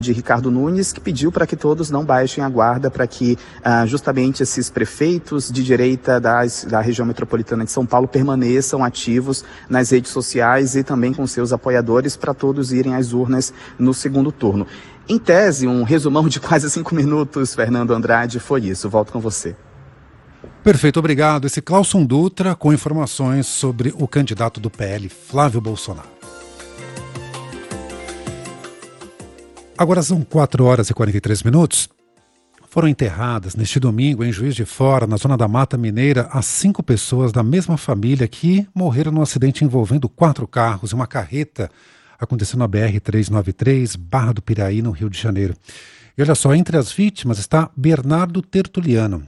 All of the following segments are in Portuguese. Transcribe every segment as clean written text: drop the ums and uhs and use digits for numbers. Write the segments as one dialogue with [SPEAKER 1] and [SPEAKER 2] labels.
[SPEAKER 1] de Ricardo Nunes, que pediu para que todos não baixem a guarda, para que justamente esses prefeitos de direita da região metropolitana de São Paulo permaneçam ativos nas redes sociais e também com seus apoiadores, para todos irem às urnas no segundo turno. Em tese, um resumão de quase 5 minutos, Fernando Andrade, foi isso. Volto com você.
[SPEAKER 2] Perfeito, obrigado. Esse Clauson Dutra com informações sobre o candidato do PL, Flávio Bolsonaro. Agora são 4 horas e 43 minutos. Foram enterradas neste domingo em Juiz de Fora, na zona da Mata Mineira, as 5 pessoas da mesma família que morreram num acidente envolvendo 4 carros e uma carreta. Aconteceu na BR-393, Barra do Piraí, no Rio de Janeiro. E olha só, entre as vítimas está Bernardo Tertuliano,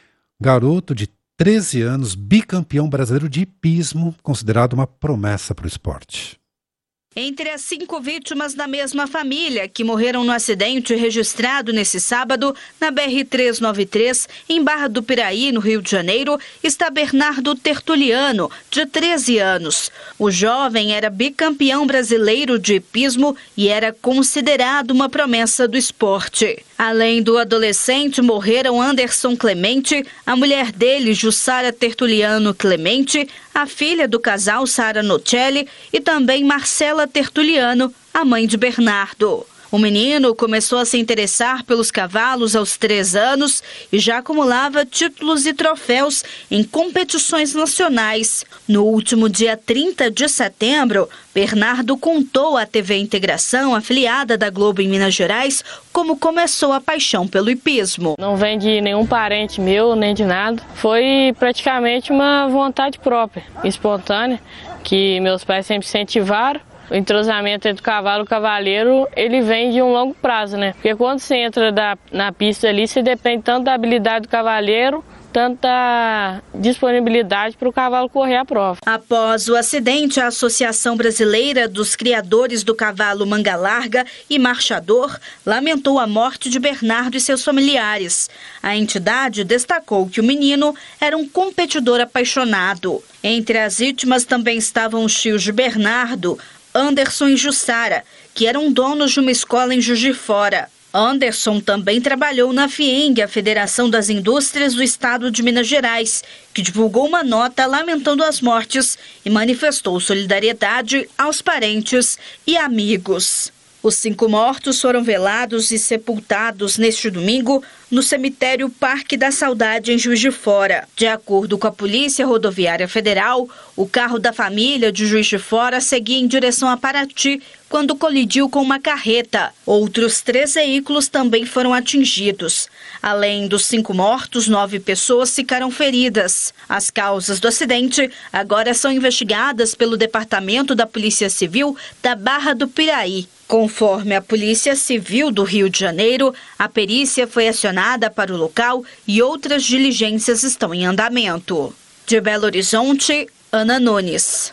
[SPEAKER 2] garoto de 13 anos, bicampeão brasileiro de hipismo, considerado uma promessa para o esporte.
[SPEAKER 3] Entre as 5 vítimas da mesma família que morreram no acidente registrado nesse sábado na BR-393, em Barra do Piraí, no Rio de Janeiro, está Bernardo Tertuliano, de 13 anos. O jovem era bicampeão brasileiro de hipismo e era considerado uma promessa do esporte. Além do adolescente, morreram Anderson Clemente, a mulher dele, Jussara Tertuliano Clemente, a filha do casal, Sara Nocelli, e também Marcela Tertuliano, a mãe de Bernardo. O menino começou a se interessar pelos cavalos aos 3 anos e já acumulava títulos e troféus em competições nacionais. No último dia 30 de setembro, Bernardo contou à TV Integração, afiliada da Globo em Minas Gerais, como começou a paixão pelo hipismo.
[SPEAKER 4] Não vem de nenhum parente meu, nem de nada. Foi praticamente uma vontade própria, espontânea, que meus pais sempre incentivaram. O entrosamento entre o cavalo e o cavaleiro, ele vem de um longo prazo, né? Porque quando você entra na pista ali, você depende tanto da habilidade do cavaleiro, tanto da disponibilidade para o cavalo correr a prova.
[SPEAKER 3] Após o acidente, a Associação Brasileira dos Criadores do Cavalo Manga Larga e Marchador lamentou a morte de Bernardo e seus familiares. A entidade destacou que o menino era um competidor apaixonado. Entre as vítimas também estavam os tios de Bernardo, Anderson e Jussara, que eram donos de uma escola em Juiz de Fora. Anderson também trabalhou na FIENG, a Federação das Indústrias do Estado de Minas Gerais, que divulgou uma nota lamentando as mortes e manifestou solidariedade aos parentes e amigos. Os 5 mortos foram velados e sepultados neste domingo no cemitério Parque da Saudade, em Juiz de Fora. De acordo com a Polícia Rodoviária Federal, o carro da família de Juiz de Fora seguia em direção a Paraty quando colidiu com uma carreta. Outros 3 veículos também foram atingidos. Além dos 5 mortos, 9 pessoas ficaram feridas. As causas do acidente agora são investigadas pelo Departamento da Polícia Civil da Barra do Piraí. Conforme a Polícia Civil do Rio de Janeiro, a perícia foi acionada para o local e outras diligências estão em andamento. De Belo Horizonte, Ana Nunes.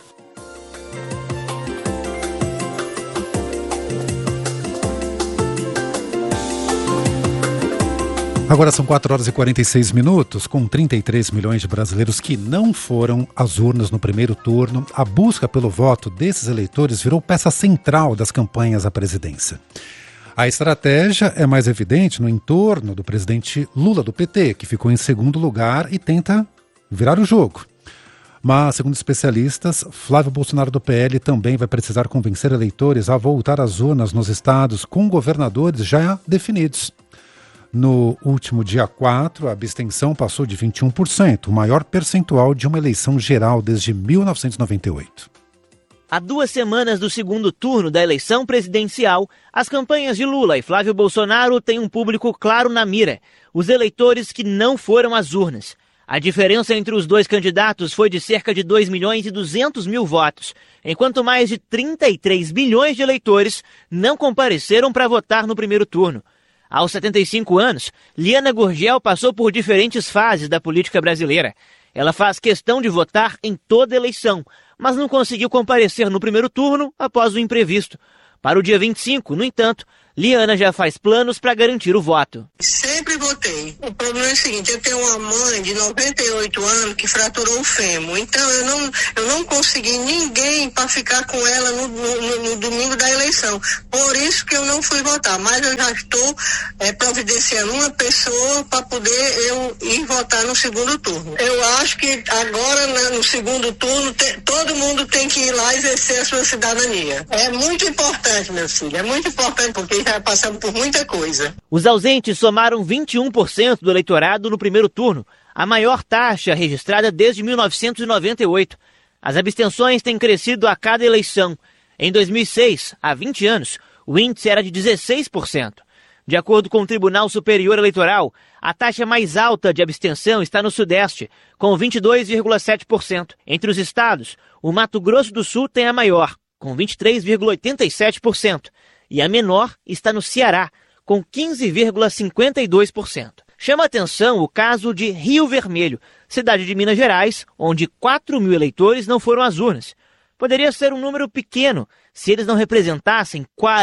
[SPEAKER 2] Agora são 4 horas e 46 minutos, com 33 milhões de brasileiros que não foram às urnas no primeiro turno. A busca pelo voto desses eleitores virou peça central das campanhas à presidência. A estratégia é mais evidente no entorno do presidente Lula do PT, que ficou em segundo lugar e tenta virar o jogo. Mas, segundo especialistas, Flávio Bolsonaro do PL também vai precisar convencer eleitores a voltar às urnas nos estados com governadores já definidos. No último dia 4, a abstenção passou de 21%, o maior percentual de uma eleição geral desde 1998.
[SPEAKER 5] Há 2 semanas do segundo turno da eleição presidencial, as campanhas de Lula e Flávio Bolsonaro têm um público claro na mira: os eleitores que não foram às urnas. A diferença entre os 2 candidatos foi de cerca de 2.200.000 votos, enquanto mais de 33 milhões de eleitores não compareceram para votar no primeiro turno. Aos 75 anos, Liana Gurgel passou por diferentes fases da política brasileira. Ela faz questão de votar em toda eleição, mas não conseguiu comparecer no primeiro turno após o imprevisto. Para o dia 25, no entanto, Liana já faz planos para garantir o voto.
[SPEAKER 6] Sempre votei votei. O problema é o seguinte, eu tenho uma mãe de 98 anos que fraturou o fêmur, então eu não consegui ninguém para ficar com ela no domingo da eleição. Por isso que eu não fui votar, mas eu já estou providenciando uma pessoa para poder eu ir votar no segundo turno. Eu acho que agora, no segundo turno, todo mundo tem que ir lá exercer a sua cidadania. É muito importante, meu filho, é muito importante porque já passamos por muita coisa.
[SPEAKER 5] Os ausentes somaram 21% do eleitorado no primeiro turno, a maior taxa registrada desde 1998. As abstenções têm crescido a cada eleição. Em 2006, há 20 anos, o índice era de 16%. De acordo com o Tribunal Superior Eleitoral, a taxa mais alta de abstenção está no Sudeste, com 22,7%. Entre os estados, o Mato Grosso do Sul tem a maior, com 23,87%. E a menor está no Ceará, com 15,52%. Chama atenção o caso de Rio Vermelho, cidade de Minas Gerais, onde 4 mil eleitores não foram às urnas. Poderia ser um número pequeno se eles não representassem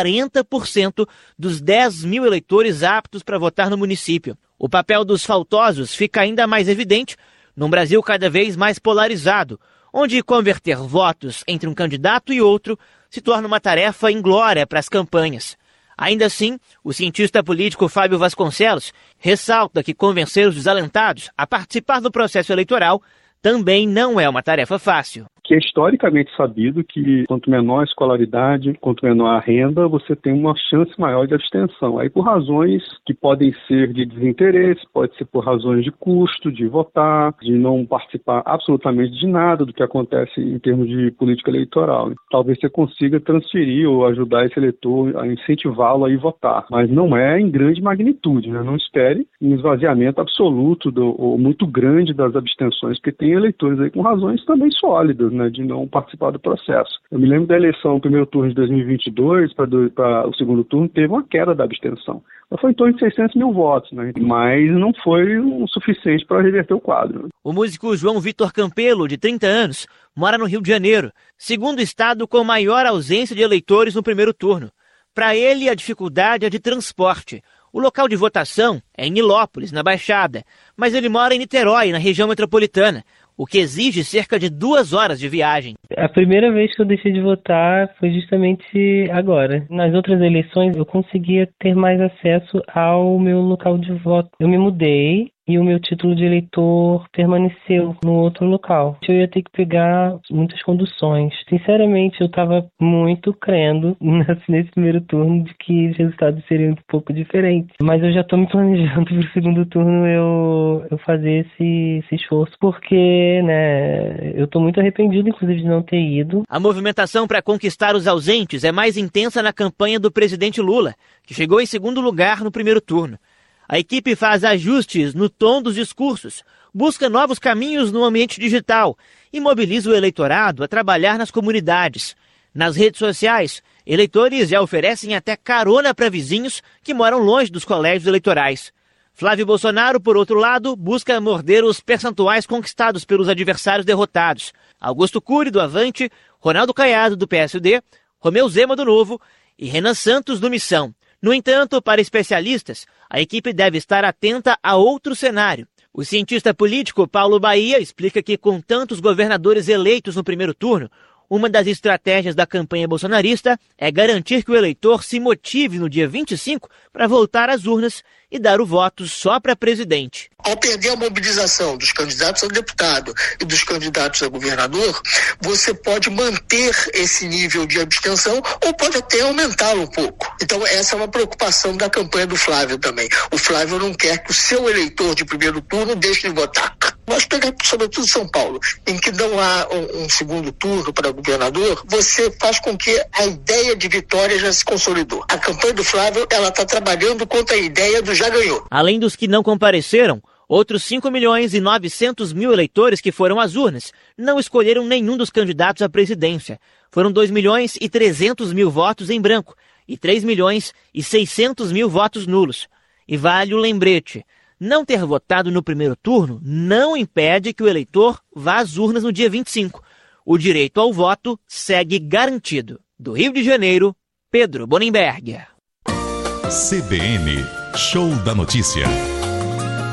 [SPEAKER 5] 40% dos 10 mil eleitores aptos para votar no município. O papel dos faltosos fica ainda mais evidente num Brasil cada vez mais polarizado, onde converter votos entre um candidato e outro se torna uma tarefa inglória para as campanhas. Ainda assim, o cientista político Fábio Vasconcelos ressalta que convencer os desalentados a participar do processo eleitoral também não é uma tarefa fácil.
[SPEAKER 7] Que é historicamente sabido que quanto menor a escolaridade, quanto menor a renda, você tem uma chance maior de abstenção. Aí por razões que podem ser de desinteresse, pode ser por razões de custo, de votar, de não participar absolutamente de nada do que acontece em termos de política eleitoral. Talvez você consiga transferir ou ajudar esse eleitor a incentivá-lo a ir votar, mas não é em grande magnitude, né? Não espere um esvaziamento absoluto ou muito grande das abstenções, porque tem eleitores aí com razões também sólidas, né, de não participar do processo. Eu me lembro da eleição, primeiro turno de 2022 para o segundo turno, teve uma queda da abstenção. Mas foi em torno de 600 mil votos, né, mas não foi o suficiente para reverter o quadro.
[SPEAKER 5] O músico João Vitor Campelo, de 30 anos, mora no Rio de Janeiro, segundo estado com maior ausência de eleitores no primeiro turno. Para ele, a dificuldade é de transporte. O local de votação é em Nilópolis, na Baixada, mas ele mora em Niterói, na região metropolitana, o que exige cerca de 2 horas de viagem.
[SPEAKER 8] A primeira vez que eu deixei de votar foi justamente agora. Nas outras eleições eu conseguia ter mais acesso ao meu local de voto. Eu me mudei e o meu título de eleitor permaneceu no outro local. Eu ia ter que pegar muitas conduções. Sinceramente, eu estava muito crendo nesse primeiro turno de que os resultados seriam um pouco diferentes. Mas eu já estou me planejando para o segundo turno eu fazer esse esforço, porque eu estou muito arrependido, inclusive, de não ter ido.
[SPEAKER 5] A movimentação para conquistar os ausentes é mais intensa na campanha do presidente Lula, que chegou em segundo lugar no primeiro turno. A equipe faz ajustes no tom dos discursos, busca novos caminhos no ambiente digital e mobiliza o eleitorado a trabalhar nas comunidades. Nas redes sociais, eleitores já oferecem até carona para vizinhos que moram longe dos colégios eleitorais. Flávio Bolsonaro, por outro lado, busca morder os percentuais conquistados pelos adversários derrotados. Augusto Cury, do Avante, Ronaldo Caiado, do PSD, Romeu Zema, do Novo e Renan Santos, do Missão. No entanto, para especialistas, a equipe deve estar atenta a outro cenário. O cientista político Paulo Bahia explica que, com tantos governadores eleitos no primeiro turno, uma das estratégias da campanha bolsonarista é garantir que o eleitor se motive no dia 25 para voltar às urnas e dar o voto só para presidente.
[SPEAKER 6] Ao perder a mobilização dos candidatos a deputado e dos candidatos a governador, você pode manter esse nível de abstenção ou pode até aumentá-lo um pouco. Então essa é uma preocupação da campanha do Flávio também. O Flávio não quer que o seu eleitor de primeiro turno deixe de votar. Nós pegamos sobretudo São Paulo, em que não há um segundo turno para governador, você faz com que a ideia de vitória já se consolidou. A campanha do Flávio, ela está trabalhando contra a ideia do já ganhou.
[SPEAKER 5] Além dos que não compareceram, outros 5.900.000 eleitores que foram às urnas não escolheram nenhum dos candidatos à presidência. Foram 2.300.000 votos em branco e 3.600.000 votos nulos. E vale o lembrete: não ter votado no primeiro turno não impede que o eleitor vá às urnas no dia 25. O direito ao voto segue garantido. Do Rio de Janeiro, Pedro Bonenberg.
[SPEAKER 9] CBN, Show da Notícia.